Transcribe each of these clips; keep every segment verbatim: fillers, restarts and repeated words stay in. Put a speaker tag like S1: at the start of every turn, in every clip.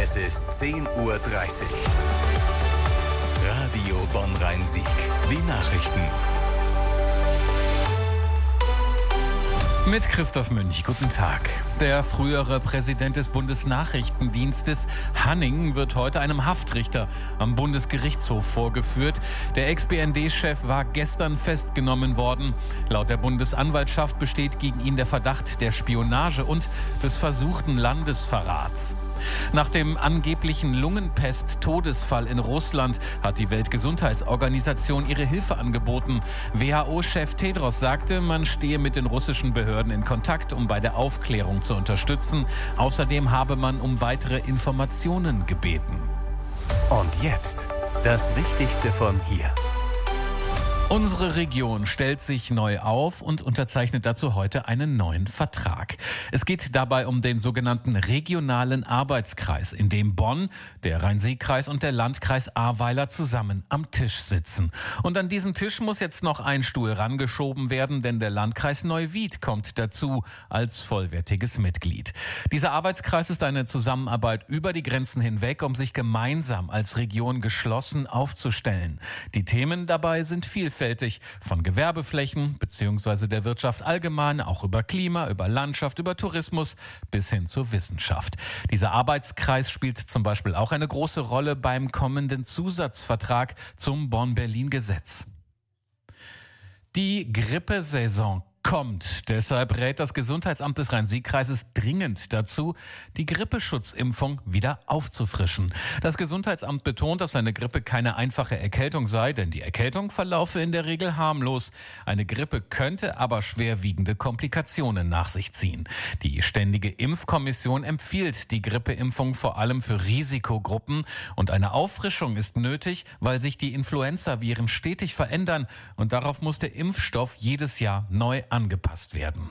S1: Es ist zehn Uhr dreißig. Radio Bonn-Rhein-Sieg. Die Nachrichten.
S2: Mit Christoph Münch, guten Tag. Der frühere Präsident des Bundesnachrichtendienstes Hanning wird heute einem Haftrichter am Bundesgerichtshof vorgeführt. Der Ex-B N D-Chef war gestern festgenommen worden. Laut der Bundesanwaltschaft besteht gegen ihn der Verdacht der Spionage und des versuchten Landesverrats. Nach dem angeblichen Lungenpest-Todesfall in Russland hat die Weltgesundheitsorganisation ihre Hilfe angeboten. W H O-Chef Tedros sagte, man stehe mit den russischen Behörden in Kontakt, um bei der Aufklärung zu unterstützen. Außerdem habe man um weitere Informationen gebeten.
S1: Und jetzt das Wichtigste von hier.
S2: Unsere Region stellt sich neu auf und unterzeichnet dazu heute einen neuen Vertrag. Es geht dabei um den sogenannten regionalen Arbeitskreis, in dem Bonn, der Rhein-Sieg-Kreis und der Landkreis Ahrweiler zusammen am Tisch sitzen. Und an diesen Tisch muss jetzt noch ein Stuhl rangeschoben werden, denn der Landkreis Neuwied kommt dazu als vollwertiges Mitglied. Dieser Arbeitskreis ist eine Zusammenarbeit über die Grenzen hinweg, um sich gemeinsam als Region geschlossen aufzustellen. Die Themen dabei sind vielfältig. Von Gewerbeflächen bzw. der Wirtschaft allgemein, auch über Klima, über Landschaft, über Tourismus bis hin zur Wissenschaft. Dieser Arbeitskreis spielt zum Beispiel auch eine große Rolle beim kommenden Zusatzvertrag zum Bonn-Berlin-Gesetz. Die Grippesaison kommt. Deshalb rät das Gesundheitsamt des Rhein-Sieg-Kreises dringend dazu, die Grippeschutzimpfung wieder aufzufrischen. Das Gesundheitsamt betont, dass eine Grippe keine einfache Erkältung sei, denn die Erkältung verlaufe in der Regel harmlos. Eine Grippe könnte aber schwerwiegende Komplikationen nach sich ziehen. Die Ständige Impfkommission empfiehlt die Grippeimpfung vor allem für Risikogruppen. Und eine Auffrischung ist nötig, weil sich die Influenzaviren stetig verändern. Und darauf muss der Impfstoff jedes Jahr neu angepasst werden.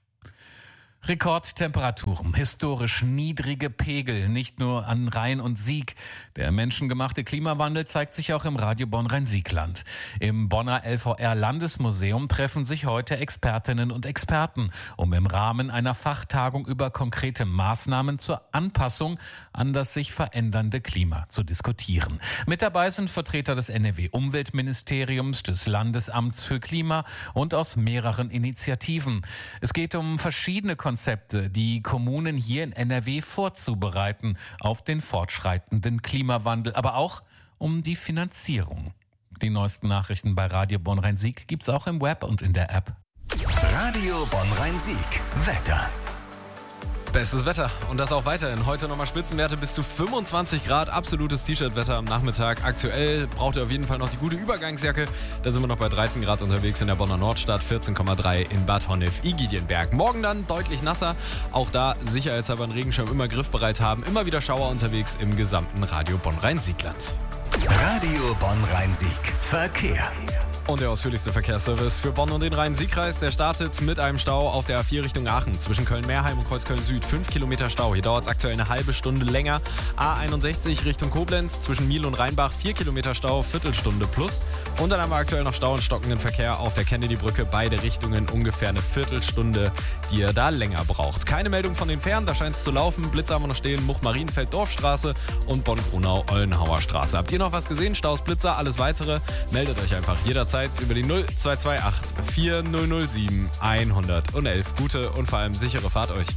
S2: Rekordtemperaturen, historisch niedrige Pegel, nicht nur an Rhein und Sieg. Der menschengemachte Klimawandel zeigt sich auch im Radio Bonn-Rhein-Sieg-Land. Im Bonner L V R-Landesmuseum treffen sich heute Expertinnen und Experten, um im Rahmen einer Fachtagung über konkrete Maßnahmen zur Anpassung an das sich verändernde Klima zu diskutieren. Mit dabei sind Vertreter des N R W-Umweltministeriums, des Landesamts für Klima und aus mehreren Initiativen. Es geht um verschiedene Konzepte, Konzepte, die Kommunen hier in N R W vorzubereiten auf den fortschreitenden Klimawandel, aber auch um die Finanzierung. Die neuesten Nachrichten bei Radio Bonn-Rhein-Sieg gibt's auch im Web und in der App.
S1: Radio Bonn-Rhein-Sieg. Wetter.
S3: Bestes Wetter und das auch weiterhin. Heute nochmal Spitzenwerte bis zu fünfundzwanzig Grad. Absolutes T-Shirt-Wetter am Nachmittag. Aktuell braucht ihr auf jeden Fall noch die gute Übergangsjacke. Da sind wir noch bei dreizehn Grad unterwegs in der Bonner Nordstadt, vierzehn Komma drei in Bad Honnef-Igidienberg. Morgen dann deutlich nasser. Auch da sicherheitshalber einen Regenschirm immer griffbereit haben. Immer wieder Schauer unterwegs im gesamten Radio Bonn-Rhein-Siegland.
S1: Radio Bonn-Rhein-Sieg. Verkehr.
S3: Und der ausführlichste Verkehrsservice für Bonn und den Rhein-Sieg-Kreis, der startet mit einem Stau auf der A vier Richtung Aachen zwischen Köln-Meerheim und Kreuzköln-Süd. Fünf Kilometer Stau. Hier dauert es aktuell eine halbe Stunde länger. A einundsechzig Richtung Koblenz zwischen Miel und Rheinbach. Vier Kilometer Stau, Viertelstunde plus. Und dann haben wir aktuell noch Stau und stockenden Verkehr auf der Kennedy-Brücke. Beide Richtungen ungefähr eine Viertelstunde, die ihr da länger braucht. Keine Meldung von den Fähren, da scheint es zu laufen. Blitze haben wir noch stehen. Much-Marienfeld-Dorfstraße und Bonn-Kronau-Ollenhauer Straße. Habt ihr noch was gesehen? Staus, Blitzer, alles weitere? Meldet euch einfach jederzeit über die null zwei zwei acht vier null null sieben eins eins eins. Gute und vor allem sichere Fahrt euch.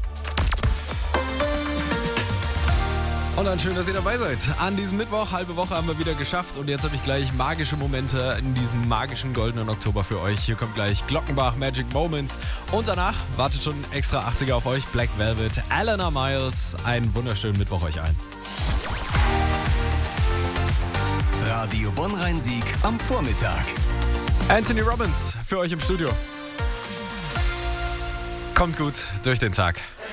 S3: Und dann schön, dass ihr dabei seid. An diesem Mittwoch, halbe Woche haben wir wieder geschafft und jetzt habe ich gleich magische Momente in diesem magischen goldenen Oktober für euch. Hier kommt gleich Glockenbach, Magic Moments und danach wartet schon extra achtziger auf euch, Black Velvet, Alana Miles. Einen wunderschönen Mittwoch euch allen.
S1: Radio Bonn-Rhein-Sieg am Vormittag.
S3: Anthony Robbins für euch im Studio. Kommt gut durch den Tag.